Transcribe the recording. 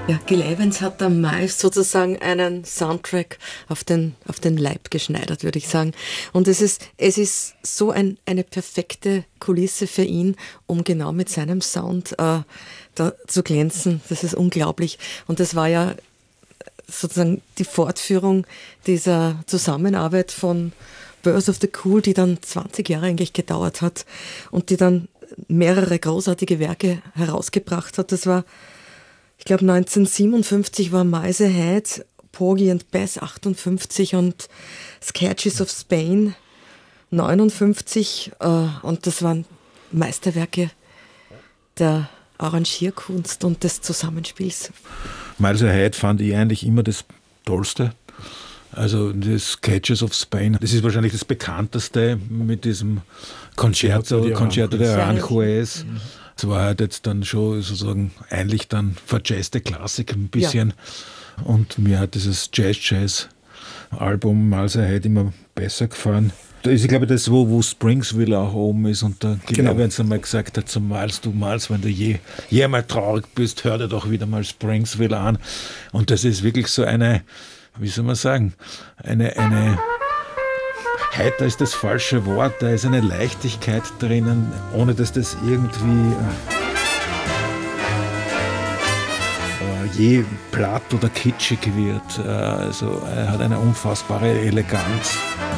Ja, Gil Evans hat da meist sozusagen einen Soundtrack auf den Leib geschneidert, würde ich sagen. Und es ist so eine perfekte Kulisse für ihn, um genau mit seinem Sound da zu glänzen. Das ist unglaublich. Und das war ja sozusagen die Fortführung dieser Zusammenarbeit von Birth of the Cool, die dann 20 Jahre eigentlich gedauert hat und die dann mehrere großartige Werke herausgebracht hat. Das war, ich glaube 1957 war Miles Ahead, Porgy and Bess 58 und Sketches of Spain 59 und das waren Meisterwerke der Arrangierkunst und des Zusammenspiels. Miles Ahead fand ich eigentlich immer das Tollste. Also das Sketches of Spain, das ist wahrscheinlich das bekannteste mit diesem Concerto de Aranjuez. Das war halt jetzt dann schon sozusagen eigentlich dann verjazzte Klassik ein bisschen. Ja. Und mir hat dieses Jazz-Album Miles Ahead immer besser gefallen. Da ist, ich glaube, das, wo Springsville auch oben ist und da Gil Evans einmal gesagt hat, zum Miles, wenn du je einmal traurig bist, hör dir doch wieder mal Springsville an. Und das ist wirklich so eine, wie soll man sagen, eine heiter ist das falsche Wort, da ist eine Leichtigkeit drinnen, ohne dass das irgendwie je platt oder kitschig wird. Also er hat eine unfassbare Eleganz.